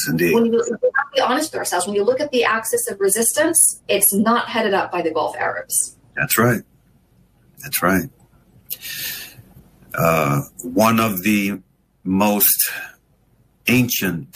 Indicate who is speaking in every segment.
Speaker 1: indeed. We have to be honest with ourselves. When you look at the axis of resistance, it's not headed up by the Gulf Arabs.
Speaker 2: That's right. That's right. One of the most ancient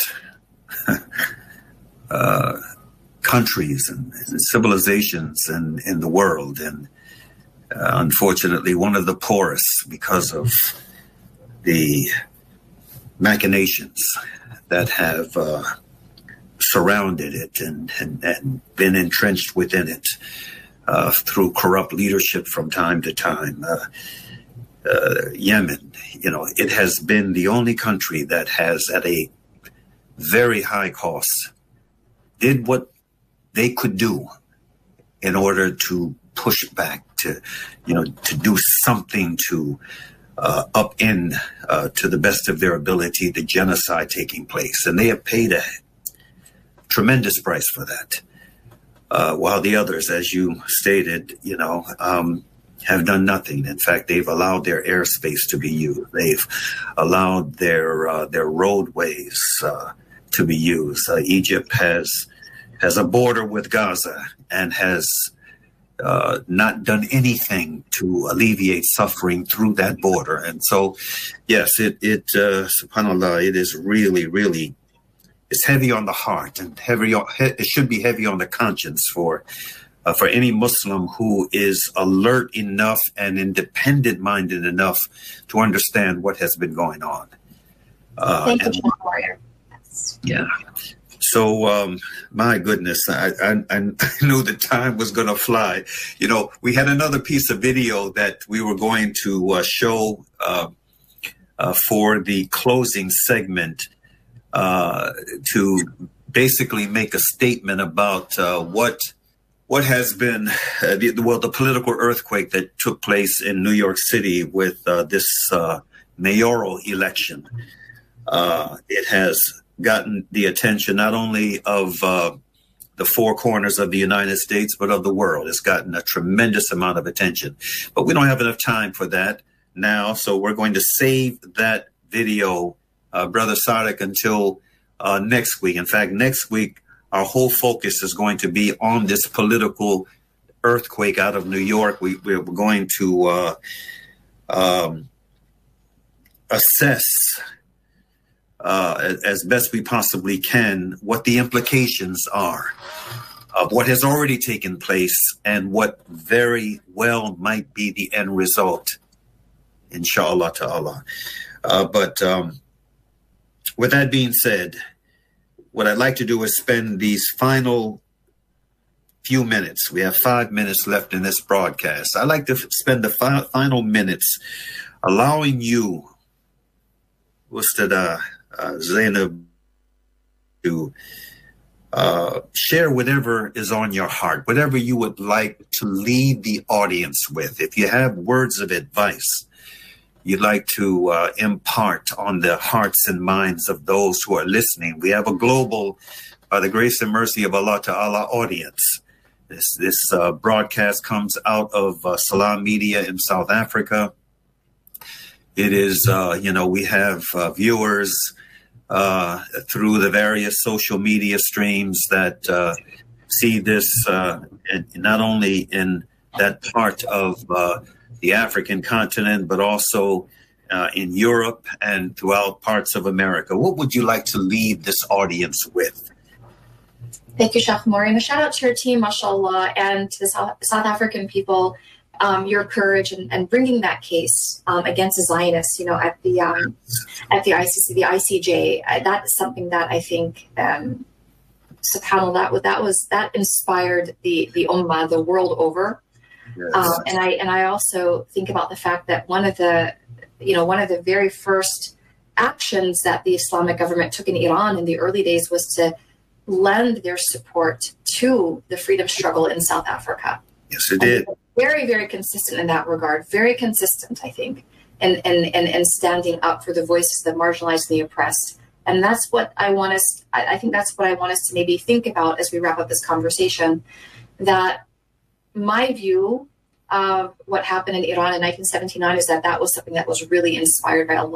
Speaker 2: countries and civilizations in the world, and unfortunately one of the poorest because of the machinations that have surrounded it and been entrenched within it through corrupt leadership from time to time. Yemen, it has been the only country that has, at a very high cost, did what they could do in order to push back, to do something to upend to the best of their ability the genocide taking place. And they have paid a tremendous price for that. While the others, as you stated, have done nothing. In fact, they've allowed their airspace to be used. They've allowed their roadways to be used. Egypt has a border with Gaza and has not done anything to alleviate suffering through that border. And so, yes, subhanAllah, it is really, really, it's heavy on the heart, and it should be heavy on the conscience for any Muslim who is alert enough and independent-minded enough to understand what has been going on.
Speaker 1: Thank you, Warrior. Yes.
Speaker 2: Yeah. So, my goodness, I knew the time was going to fly. We had another piece of video that we were going to show for the closing segment to basically make a statement about what has been the political earthquake that took place in New York City with this mayoral election. It has gotten the attention not only of the four corners of the United States, but of the world. It's gotten a tremendous amount of attention. But we don't have enough time for that now, so we're going to save that video, Brother Sadiq, until next week. In fact, next week, our whole focus is going to be on this political earthquake out of New York. We're going to assess as best we possibly can what the implications are of what has already taken place and what very well might be the end result, inshallah ta'ala. But with that being said, what I'd like to do is spend these final few minutes. We have 5 minutes left in this broadcast. I'd like to spend the final minutes allowing you, Ustada Zainab, to share whatever is on your heart, whatever you would like to leave the audience with. If you have words of advice you'd like to impart on the hearts and minds of those who are listening. We have a global, by the grace and mercy of Allah Ta'ala, audience. This broadcast comes out of Salam Media in South Africa. It is, we have viewers through the various social media streams that see this not only in that part of the African continent, but also in Europe and throughout parts of America. What would you like to leave this audience with?
Speaker 1: Thank you, Sheikh Maury. And a shout out to your team, mashallah, and to the South African people, your courage and bringing that case against the Zionists, at the ICC, the ICJ. That is something that I think, subhanAllah, that inspired the ummah, the world over. Yes. And I also think about the fact that one of the very first actions that the Islamic government took in Iran in the early days was to lend their support to the freedom struggle in South Africa.
Speaker 2: Yes, it did.
Speaker 1: Very, very consistent in that regard. Very consistent, I think, and standing up for the voices of the marginalized and the oppressed. And that's what I want us. I think that's what I want us to maybe think about as we wrap up this conversation. That my view of what happened in Iran in 1979 is that was something that was really inspired by Allah.